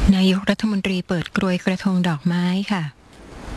นายกรัฐมนตรีเปิดกรวยกระทงดอกไม้ค่ะ